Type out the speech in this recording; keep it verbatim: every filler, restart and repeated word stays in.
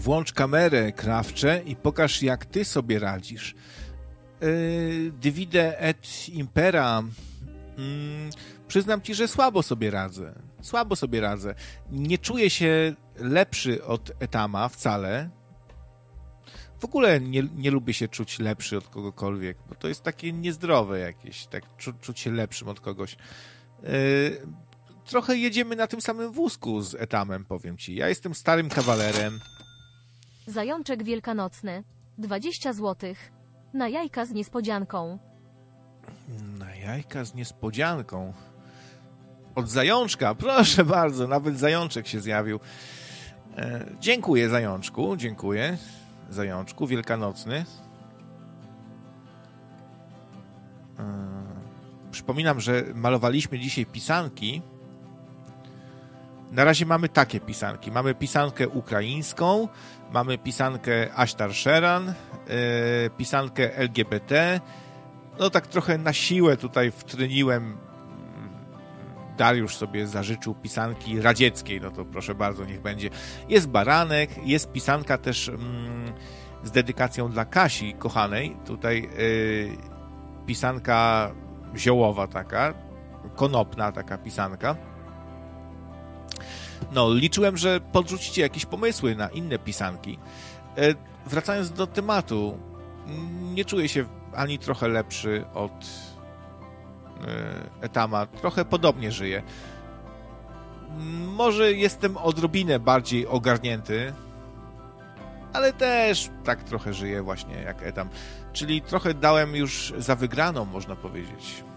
włącz kamerę, Krawcze, i pokaż, jak ty sobie radzisz. Yy, divide et impera. Yy, przyznam ci, że słabo sobie radzę. Słabo sobie radzę. Nie czuję się lepszy od Etama wcale. W ogóle nie, nie lubię się czuć lepszy od kogokolwiek, bo to jest takie niezdrowe jakieś, tak czu, czuć się lepszym od kogoś. Yy, trochę jedziemy na tym samym wózku z Etamem, powiem ci. Ja jestem starym kawalerem. Zajączek wielkanocny. dwadzieścia złotych. Na jajka z niespodzianką. Na jajka z niespodzianką. Od zajączka, proszę bardzo, nawet zajączek się zjawił. E, dziękuję, zajączku, dziękuję. Zajączku wielkanocny. E, przypominam, że malowaliśmy dzisiaj pisanki. Na razie mamy takie pisanki. Mamy pisankę ukraińską, mamy pisankę Ashtar Sheran, e, pisankę L G B T. No tak trochę na siłę tutaj wtryniłem. Dariusz sobie zażyczył pisanki radzieckiej, no to proszę bardzo, niech będzie. Jest baranek, jest pisanka też mm, z dedykacją dla Kasi, kochanej. Tutaj yy, pisanka ziołowa taka, konopna taka pisanka. No, liczyłem, że podrzucicie jakieś pomysły na inne pisanki. Yy, wracając do tematu, nie czuję się ani trochę lepszy od Etama. Trochę podobnie żyję. Może jestem odrobinę bardziej ogarnięty, ale też tak trochę żyję właśnie jak Etam. Czyli trochę dałem już za wygraną, można powiedzieć.